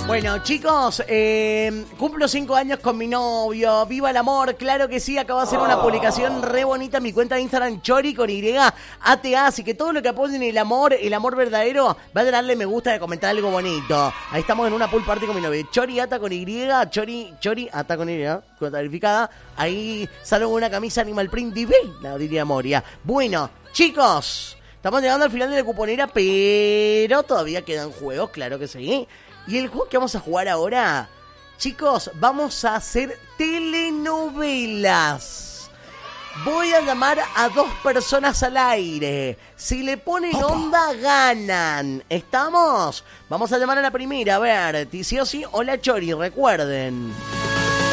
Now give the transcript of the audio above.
Bueno, chicos, cumplo 5 años con mi novio. ¡Viva el amor! Claro que sí, acabo de hacer una publicación re bonita en mi cuenta de Instagram, Chori con Y, ATA. Así que todo lo que apoyen el amor verdadero, va a darle me gusta y comentar algo bonito. Ahí estamos en una pool party con mi novio. Chori Ata con Y, Chori Ata con Y, cuenta verificada. Ahí salgo con una camisa Animal Print divina, diría Moria. Bueno, chicos, estamos llegando al final de la cuponera, pero todavía quedan juegos, claro que sí. Y el juego que vamos a jugar ahora, chicos, vamos a hacer telenovelas. Voy a llamar a 2 personas al aire. Si le ponen onda, ganan. ¿Estamos? Vamos a llamar a la primera. A ver, Ticiosi, hola Chori, recuerden.